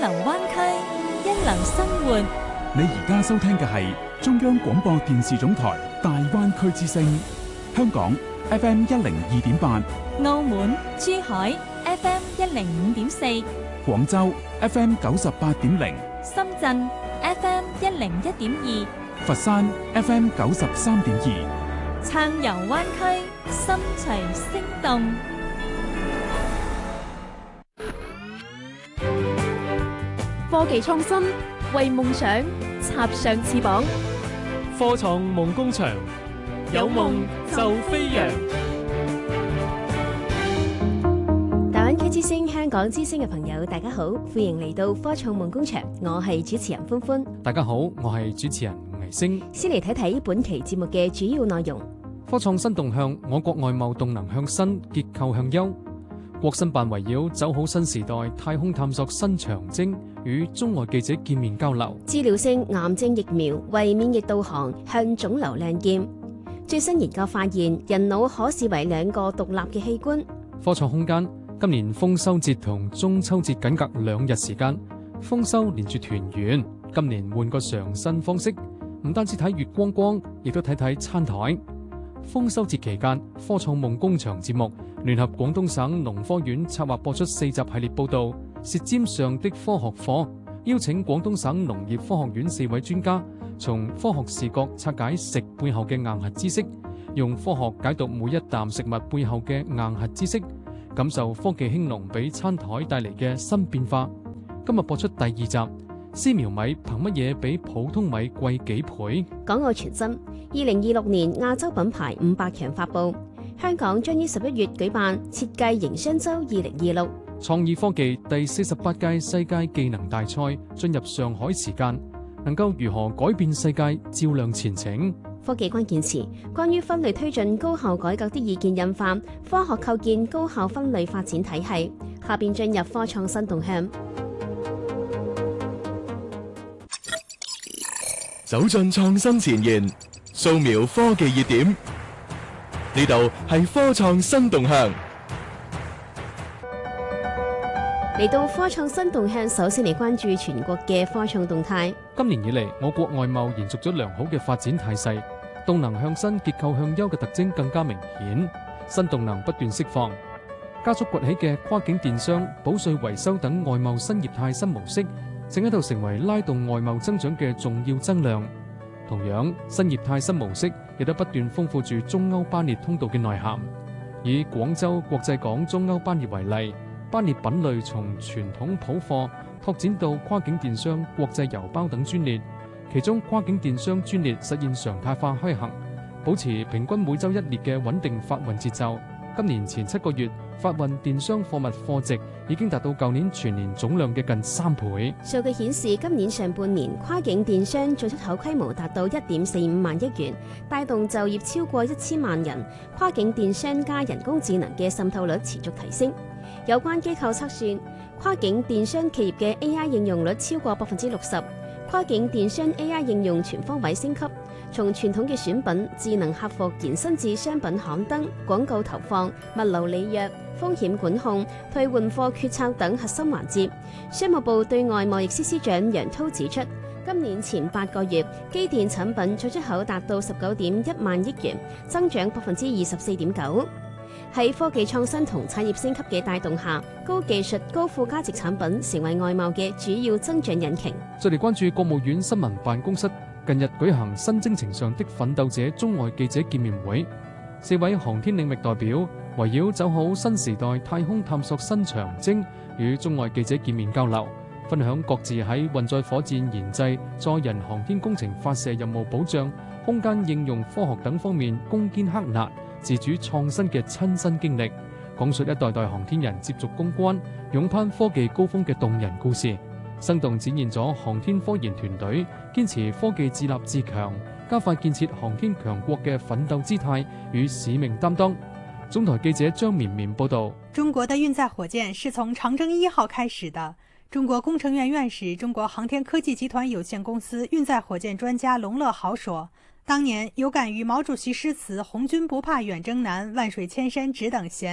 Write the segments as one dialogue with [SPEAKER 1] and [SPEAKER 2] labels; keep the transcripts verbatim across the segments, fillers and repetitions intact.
[SPEAKER 1] 灣區，一流生活。
[SPEAKER 2] 你而家收聽嘅係中央廣播電視總台大灣區之聲，香港 F M 一零二點八，
[SPEAKER 1] 澳門、珠海 F M 一零五點四，
[SPEAKER 2] 廣州 F M 九十八點零，
[SPEAKER 1] 深圳 F M 一零一點二，
[SPEAKER 2] 佛山 F M 九十三點二，
[SPEAKER 1] 暢遊灣區，心隨聲動。
[SPEAKER 3] 科技創新，為夢想插上翅膀。
[SPEAKER 4] 科創夢工場，有夢就飛揚。
[SPEAKER 3] 大灣區之聲、香港之聲嘅朋友，大家好，歡迎嚟到科創夢工場，我係主持人歡歡。
[SPEAKER 4] 大家好，我係主持人倪星。
[SPEAKER 3] 先嚟睇睇本期節目嘅主要內容。
[SPEAKER 4] 科創新動向，我國外貿動能向新，結構向優。國新辦圍繞走好新時代太空探索新長征，與中外記者見面交流。
[SPEAKER 3] 治療性癌症疫苗為免疫導航，向腫瘤亮劍。最新研究發現，人腦可視為兩個獨立嘅器官。
[SPEAKER 4] 科創空間，今年豐收節同中秋節僅隔兩日時間，豐收連住團圓。今年換個嘗新方式，唔單止睇月光光，亦都睇睇餐台。豐收節期間，科創夢工場節目聯合廣東省農科院策劃播出四集系列報道《舌尖上的科學課》，邀請廣東省農業科學院四位專家，從科學視角拆解食背後嘅硬核知識，用科學解讀每一啖食物背後嘅硬核知識，感受科技興農俾餐台帶嚟嘅新變化。今日播出第二集，絲苗米憑乜嘢比普通米貴幾倍？
[SPEAKER 3] 港澳傳真，二零二六年亞洲品牌五百強發布，香港將於十一月舉辦設計營商周二零二六。
[SPEAKER 4] 創意科技第四十八屆世界技能大賽進入上海時間，能夠如何改變世界，照亮前程？
[SPEAKER 3] 科技關鍵詞，關於分類推進高校改革的意見印發，科學構建高校分類發展體系。下邊進入科創新動向。
[SPEAKER 5] 走進創新前沿，掃描科技熱點，呢度係科創新動向。
[SPEAKER 3] 嚟到科創新動向，首先嚟關注全國嘅科創動態。
[SPEAKER 4] 今年以嚟，我國外貿延續咗良好嘅發展態勢，動能向新、結構向優嘅特徵更加明顯，新動能不斷釋放，加速崛起嘅跨境電商、保稅維修等外貿新業態新模式，正喺度成為拉動外貿增長嘅重要增量。同樣，新業態新模式亦都不斷豐富住中歐班列通道嘅內涵。以廣州國際港中歐班列為例，班列品類從傳統普貨拓展到跨境電商、國際郵包等專列，其中跨境電商專列實現常態化開行，保持平均每週一列嘅穩定發運節奏。今年前七個月，發運電商貨物貨值已經達到舊年全年總量嘅近三倍。
[SPEAKER 3] 數據顯示，今年上半年跨境電商進出口規模達到一點四五萬億元，帶動就業超過一千萬人。跨境電商加人工智能嘅滲透率持續提升。有關機構測算，跨境電商企業嘅 A I 應用率超過百分之六十。跨境電商 A I 應用全方位升級，從傳統嘅選品、智能客服延伸至商品刊登、廣告投放、物流履約、風險管控、退換貨決策等核心環節。商務部對外貿易司司長楊濤指出，今年前八個月，機電產品進出口達到十九點一萬億元，增長百分之二十四點九。喺科技創新同產業升級嘅帶動下，高技術、高附加值產品成為外貿嘅主要增長引擎。
[SPEAKER 4] 再嚟關注國務院新聞辦公室近日舉行新征程上的奮鬥者中外記者見面會，四位航天領域代表圍繞走好新時代太空探索新長征，與中外記者見面交流，分享各自喺運載火箭研製、載人航天工程發射任務保障、空間應用科學等方面攻堅克難、自主創新嘅親身經歷，講述一代代航天人接續攻關、勇攀科技高峰嘅動人故事，生動展現咗航天科研團隊堅持科技自立自強、加快建設航天強國嘅奮鬥姿態與使命擔當。中台記者張綿綿報道：
[SPEAKER 6] 中國的運載火箭是從長征一號開始的。中國工程院院士、中國航天科技集團有限公司運載火箭專家龍樂豪說，當年有感於毛主席詩詞“紅軍不怕遠征難，萬水千山只等閒”，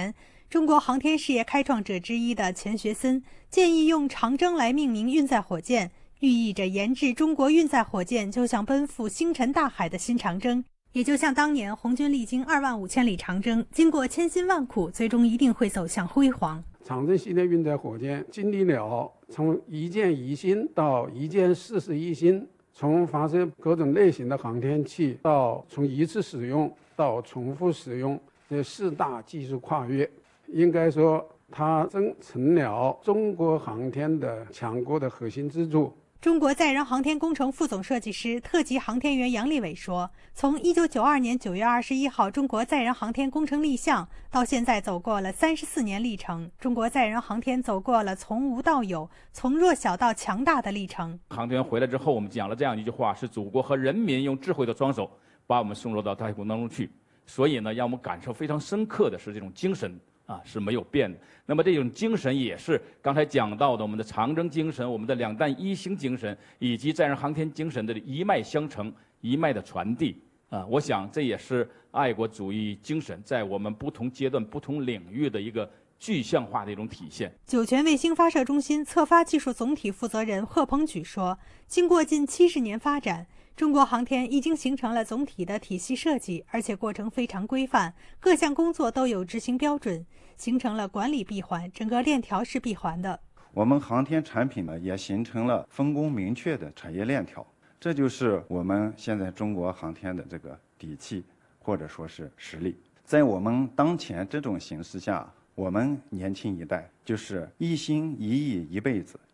[SPEAKER 6] 中国航天事业开创者之一的钱学森建议用长征来命名运载火箭，寓意着研制中国运载火箭就像奔赴星辰大海的新长征，也就像当年红军历经二万五千里长征，经过千辛万苦，最终一定会走向辉煌。
[SPEAKER 7] 长征系列运载火箭经历了从一箭一星到一箭四十一星，从发射各种类型的航天器到从一次使用到重复使用，这四大技术跨越，应该说它真成了中国航天的强国的核心支柱。
[SPEAKER 6] 中国载人航天工程副总设计师、特级航天员杨利伟说，从一九九二年九月二十一号中国载人航天工程立项到现在走过了三十四年历程，中国载人航天走过了从无到有、从弱小到强大的历程。
[SPEAKER 8] 航天员回来之后，我们讲了这样一句话，是祖国和人民用智慧的双手把我们送入到太空当中去，所以呢，让我们感受非常深刻的是这种精神啊是没有变的。那么这种精神也是刚才讲到的我们的长征精神、我们的两弹一星精神以及载人航天精神的一脉相承、一脉的传递啊。我想这也是爱国主义精神在我们不同阶段、不同领域的一个具象化的一种体现。
[SPEAKER 6] 酒泉卫星发射中心测发技术总体负责人贺鹏举说，经过近七十年发展，中国航天已经形成了总体的体系设计，而且过程非常规范，各项工作都有执行标准，形成了管理闭环，整个链条是闭环的。
[SPEAKER 9] 我们航天产品呢，也形成了分工明确的产业链条，这就是我们现在中国航天的这个底气，或者说是实力。在我们当前这种形势下，我们年轻一代就是一心一意一辈子，